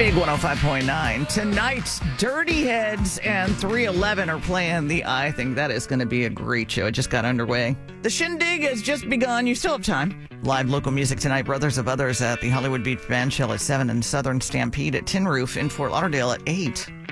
Big 105.9. Tonight, Dirty Heads and 311 are playing the I Think That Is going to be a great show. It just got underway. The shindig has just begun. You still have time. Live local music tonight. Brothers of Others at the Hollywood Beach Bandshell at 7 and Southern Stampede at Tin Roof in Fort Lauderdale at 8.